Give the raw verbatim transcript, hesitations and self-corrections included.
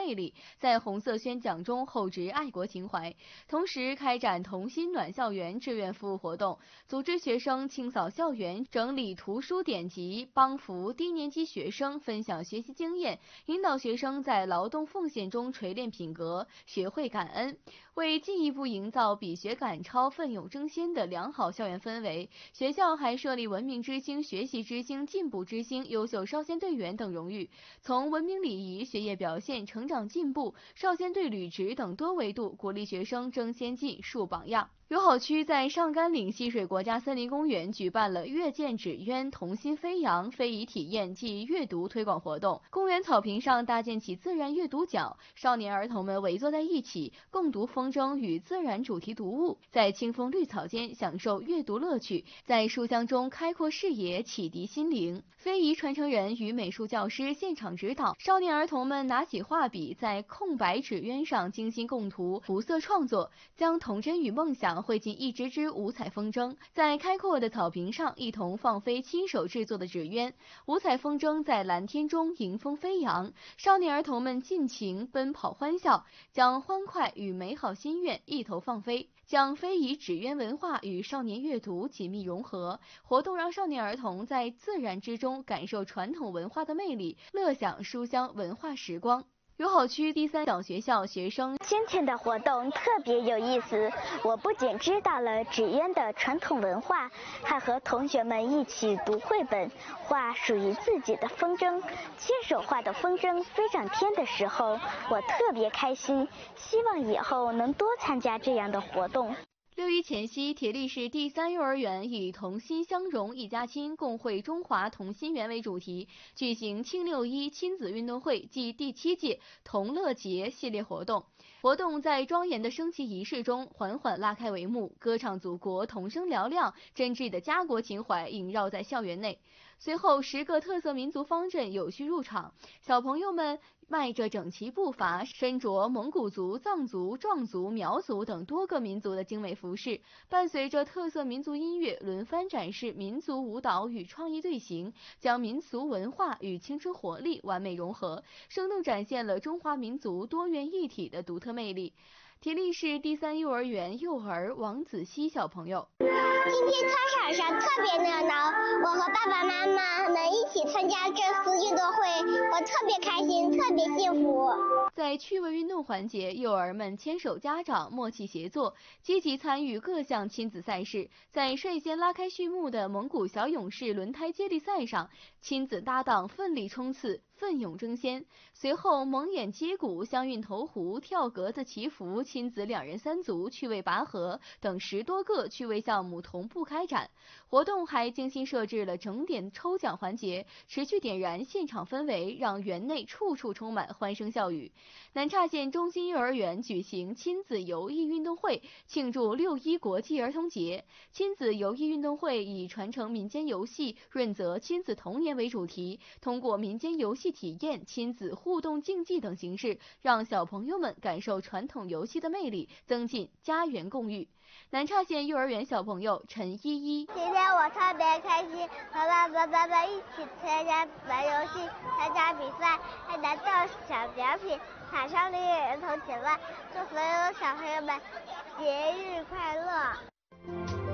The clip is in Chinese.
魅力，在红色宣讲中厚植爱国情怀。同时开展同心暖校园志愿服务活动，组织学生清扫校园、整理图书典籍，帮扶低年级学生分享学习经验，引导学生在劳动奉献中锤炼品格，学会感恩。为进一步营造比学赶超、奋勇争先的良好校园氛围，学校还设立文明之星、学习之星、进步之星、优秀少先队员等荣誉，从文明礼仪、学业表现、成长进步、少先队履职等多维度鼓励学生争先进、树榜样。友好区在上甘岭溪水国家森林公园举办了阅见纸鸢、童心飞扬非遗体验暨阅读推广活动。公园草坪上搭建起自然阅读角，少年儿童们围坐在一起，共读风筝与自然主题读物，在清风绿草间享受阅读乐趣，在书香中开阔视野，启迪心灵。非遗传承人与美术教师现场指导，少年儿童们拿起画笔，在空白纸鸢上精心共涂，涂色创作，将童真与梦想汇进一支支五彩风筝，在开阔的草坪上一同放飞亲手制作的纸鸢，五彩风筝在蓝天中迎风飞扬，少年儿童们尽情奔跑欢笑，将欢快与美好心愿一头放飞，将非遗纸鸢文化与少年阅读紧密融合。活动让少年儿童在自然之中感受传统文化的魅力，乐享书香文化时光。友好区第三小学校学生今天的活动特别有意思，我不仅知道了纸鸢的传统文化，还和同学们一起读绘本，画属于自己的风筝。亲手画的风筝飞上天的时候，我特别开心，希望以后能多参加这样的活动。 六一前夕，铁力市第三幼儿园以同心相融一家亲，共绘中华同心圆为主题，举行庆六一亲子运动会暨第七届同乐节系列活动。活动在庄严的升旗仪式中缓缓拉开帷幕，歌唱祖国，童声嘹亮，真挚的家国情怀萦绕在校园内。随后，十个特色民族方阵有序入场，小朋友们迈着整齐步伐，身着蒙古族、藏族、壮族、苗族等多个民族的精美服饰，伴随着特色民族音乐，轮番展示民族舞蹈与创意队形，将民俗文化与青春活力完美融合，生动展现了中华民族多元一体的独特魅力。铁力市第三幼儿园幼儿王子熙小朋友： 今天操场上特别热闹，我和爸爸妈妈能一起参加这次运动会，我特别开心，特别幸福。 在趣味运动环节，幼儿们牵手家长，默契协作，积极参与各项亲子赛事。在率先拉开序幕的蒙古小勇士轮胎接力赛上，亲子搭档奋力冲刺，奋勇争先。随后，蒙眼接骨、相运投壶、跳格子祈福、亲子两人三足、趣味拔河等十多个趣味项目同步开展。活动还精心设置了整点抽奖环节，持续点燃现场氛围，让园内处处充满欢声笑语。南岔县中心幼儿园举行亲子游艺运动会，庆祝六一国际儿童节。亲子游艺运动会以传承民间游戏、润泽亲子童年为主题，通过民间游戏体验、亲子互动竞技等形式，让小朋友们感受传统游戏的魅力，增进家园共育。南岔县幼儿园小朋友陈依依： 今天我特别开心，和爸爸妈妈一起参加玩游戏、参加比赛，还拿到小奖品，马上六一儿童节了，祝所有小朋友们节日快乐！